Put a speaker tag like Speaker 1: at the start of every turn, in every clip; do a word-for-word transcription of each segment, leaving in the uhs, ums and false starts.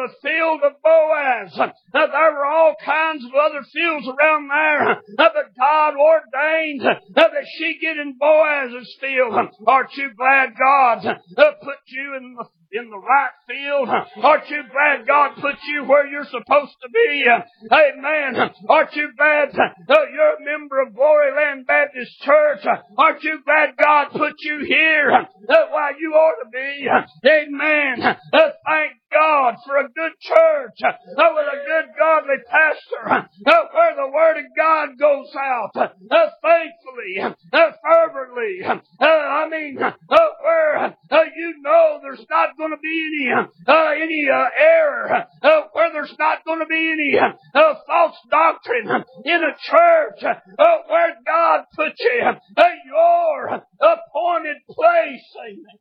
Speaker 1: the field of Boaz. Uh, there were all kinds of other fields around there, uh, but God ordained uh, that she get in Boaz's field. Aren't you glad God uh, put you in the in the right field? Aren't you glad God put you where you're supposed to be? Amen. Aren't you glad uh, you're a member of Glory Land Baptist Church? Aren't you glad God put you here uh, while you ought to be? Amen. Uh, thank God for a good church uh, with a good godly pastor uh, where the Word of God goes out uh, faithfully, uh, fervently. Uh, I mean, uh, where uh, you know there's not going to be any uh, any uh, error, uh, where there's not going to be any uh, false doctrine in a church, uh, where God put you uh, your appointed place. Amen.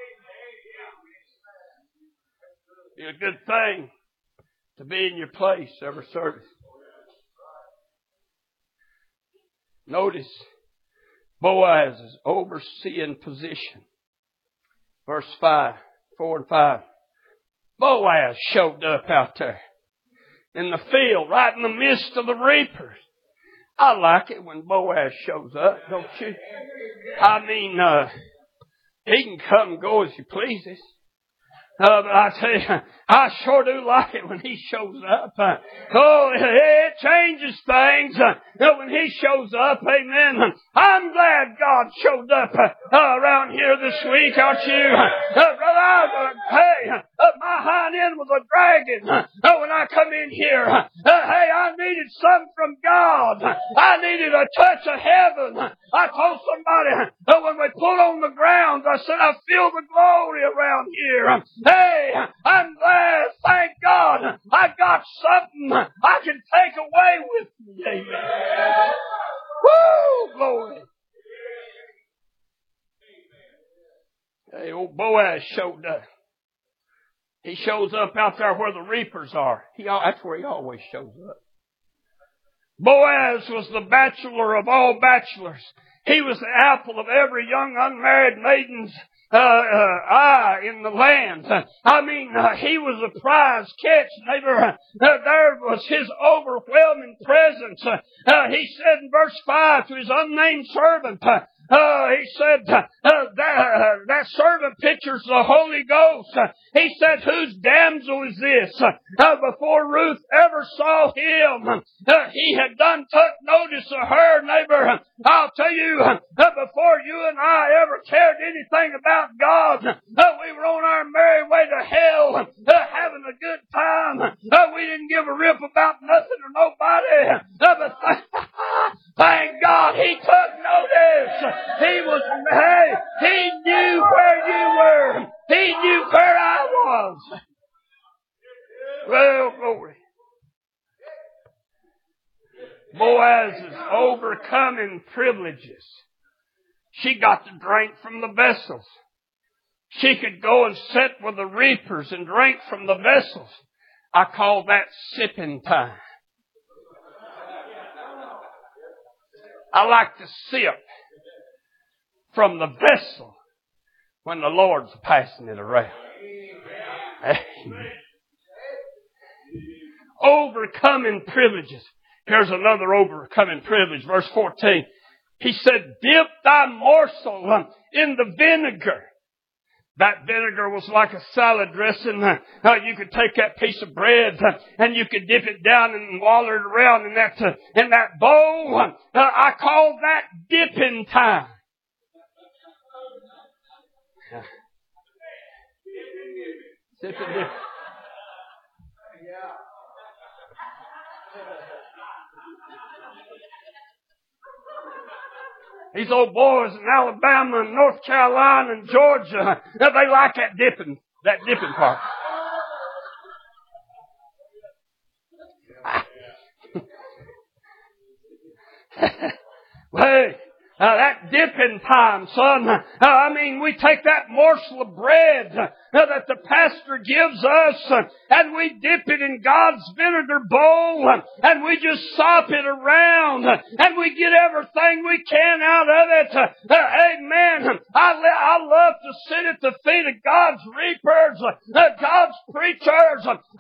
Speaker 1: It's a good thing to be in your place every service. Notice Boaz's overseeing position. Verse five, four and five. Boaz showed up out there in the field, right in the midst of the reapers. I like it when Boaz shows up, don't you? I mean, uh, he can come and go as he pleases. Uh, but I tell you, I sure do like it when he shows up. Uh, oh, it changes things uh, when he shows up. Amen. I'm glad God showed up uh, around here this week, aren't you? Uh, brother, I, uh, hey, uh, my hind end was a dragging uh, when I come in here. Uh, hey, I needed something from God. I needed a touch of heaven. I told somebody uh, when we pulled on the ground, I said, I feel the glory around here. Hey, I'm glad, thank God, I got something I can take away with me. Amen. Woo, glory. Hey, old Boaz showed up. He shows up out there where the reapers are. He, that's where he always shows up. Boaz was the bachelor of all bachelors. He was the apple of every young unmarried maiden's Uh, uh, eye in the land. Uh, I mean, uh, he was a prize catch, neighbor. Uh, there was his overwhelming presence. Uh, uh, he said in verse five to his unnamed servant, uh, uh, he said, uh, uh, that, uh, that servant pictures the Holy Ghost. Uh, he said, whose damsel is this? Uh, uh, before Ruth ever saw him, uh, he had done took notice of her, neighbor. I'll tell you, uh, before you and I ever cared anything about God, uh, we were on our merry way to hell, uh, having a good time. Uh, we didn't give a rip about nothing or nobody. Uh, but th- thank God he took notice. He was, hey, he knew where you were. He knew where I was. Well, glory. Boaz's overcoming privileges. She got to drink from the vessels. She could go and sit with the reapers and drink from the vessels. I call that sipping time. I like to sip from the vessel when the Lord's passing it around. Amen. Overcoming privileges. Here's another overcoming privilege. Verse fourteen. He said, dip thy morsel in the vinegar. That vinegar was like a salad dressing. Uh, you could take that piece of bread uh, and you could dip it down and waller it around in that uh, in that bowl. Uh, I call that dipping time. Uh, dip and dip. These old boys in Alabama and North Carolina and Georgia, they like that dipping, that dipping part. Hey, uh, that dipping time, son. Uh, I mean, we take that morsel of bread uh, that the pastor gives us uh, and we dip it in God's vinegar bowl uh, and we just sop it around uh, and we get everything we can out of it. Uh, uh, amen. I, I love to sit at the feet of God's reapers, uh, God's preachers.